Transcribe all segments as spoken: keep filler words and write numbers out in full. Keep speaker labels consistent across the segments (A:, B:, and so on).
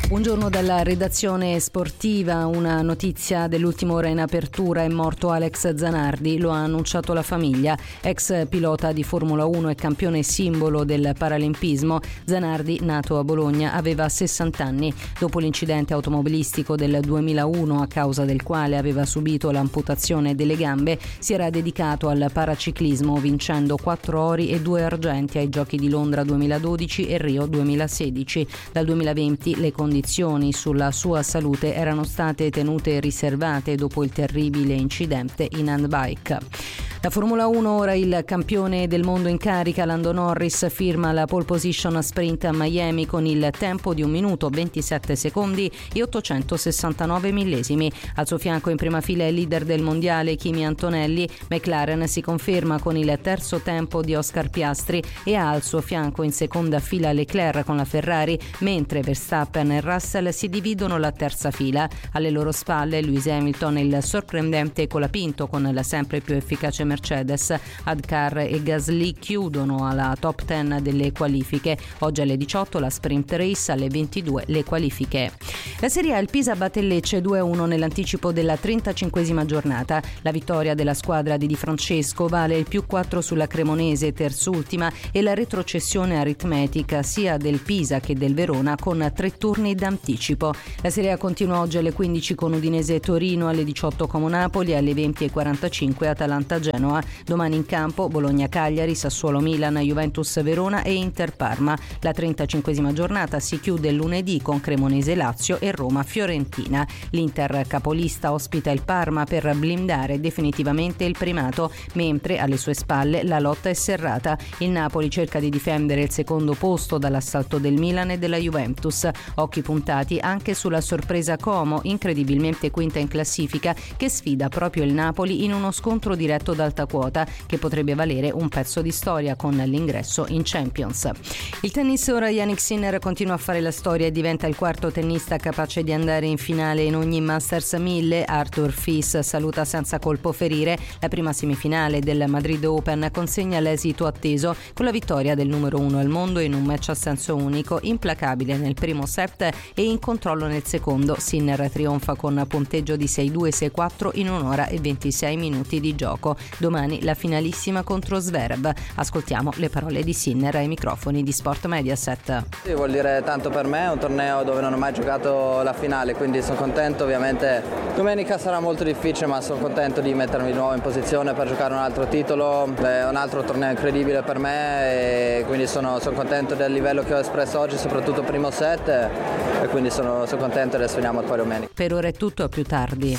A: Buongiorno dalla redazione sportiva, una notizia dell'ultima ora in apertura: è morto Alex Zanardi, lo ha annunciato la famiglia. Ex pilota di Formula uno e campione simbolo del paralimpismo, Zanardi, nato a Bologna, aveva sessanta anni. Dopo l'incidente automobilistico del duemilauno, a causa del quale aveva subito l'amputazione delle gambe, si era dedicato al paraciclismo, vincendo quattro ori e due argenti ai Giochi di Londra duemiladodici e Rio duemilasedici. Dal duemilaventi le condizioni sulla sua salute erano state tenute riservate dopo il terribile incidente in handbike. La Formula uno, ora il campione del mondo in carica Lando Norris firma la pole position sprint a Miami con il tempo di un minuto ventisette secondi e ottocentosessantanove millesimi. Al suo fianco in prima fila è il leader del mondiale Kimi Antonelli. McLaren si conferma con il terzo tempo di Oscar Piastri e ha al suo fianco in seconda fila Leclerc con la Ferrari, mentre Verstappen e Russell si dividono la terza fila. Alle loro spalle Lewis Hamilton e il sorprendente Colapinto con la sempre più efficace Mercedes. Adcar e Gasly chiudono alla top dieci delle qualifiche. Oggi alle diciotto la sprint race, alle ventidue le qualifiche. La Serie A, il Pisa batte il Lecce due a uno nell'anticipo della trentacinquesima giornata. La vittoria della squadra di Di Francesco vale il più quattro sulla Cremonese, terzultima, e la retrocessione aritmetica sia del Pisa che del Verona con tre turni d'anticipo. La Serie A continua oggi alle quindici con Udinese e Torino, alle diciotto Como Napoli, alle venti e quarantacinque Atalanta Genoa. Domani in campo Bologna-Cagliari, Sassuolo-Milan, Juventus-Verona e Inter-Parma. La trentacinquesima giornata si chiude lunedì con Cremonese-Lazio e Roma-Fiorentina. L'Inter, capolista, ospita il Parma per blindare definitivamente il primato, mentre alle sue spalle la lotta è serrata. Il Napoli cerca di difendere il secondo posto dall'assalto del Milan e della Juventus. Occhi puntati anche sulla sorpresa Como, incredibilmente quinta in classifica, che sfida proprio il Napoli in uno scontro diretto d'alta quota che potrebbe valere un pezzo di storia con l'ingresso in Champions. Il tennis, ora Jannik Sinner continua a fare la storia e diventa il quarto tennista capace di andare in finale in ogni Masters mille. Arthur Fils saluta senza colpo ferire. La prima semifinale del Madrid Open consegna l'esito atteso con la vittoria del numero uno al mondo in un match a senso unico, implacabile nel primo set e in controllo nel secondo. Sinner trionfa con punteggio di sei due sei quattro in un'ora e ventisei minuti di gioco. Domani la finalissima contro Zverev. Ascoltiamo le parole di Sinner ai microfoni di Sport Mediaset.
B: Sì, vuol dire tanto per me, è un torneo dove non ho mai giocato la finale, quindi sono contento. Ovviamente domenica sarà molto difficile, ma sono contento di mettermi di nuovo in posizione per giocare un altro titolo. È un altro torneo incredibile per me e quindi sono, sono contento del livello che ho espresso oggi, soprattutto il primo set, e quindi sono, sono contento. Adesso vediamo poi domenica.
A: Per ora è tutto, a più tardi.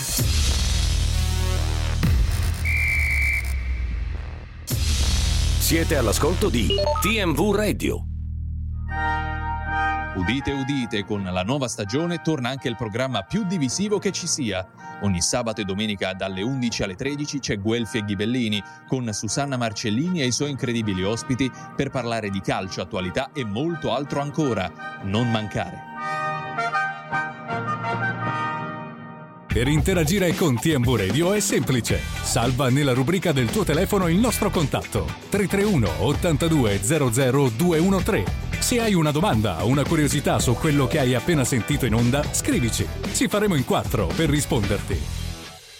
C: Siete all'ascolto di T M V Radio.
D: Udite, udite, con la nuova stagione torna anche il programma più divisivo che ci sia. Ogni sabato e domenica dalle undici alle tredici c'è Guelfi e Ghibellini con Susanna Marcellini e i suoi incredibili ospiti per parlare di calcio, attualità e molto altro ancora. Non mancare.
E: Per interagire con T M V Radio è semplice. Salva nella rubrica del tuo telefono il nostro contatto tre tre uno ottantadue zero zero due uno tre. Se hai una domanda o una curiosità su quello che hai appena sentito in onda, scrivici. Ci faremo in quattro per risponderti.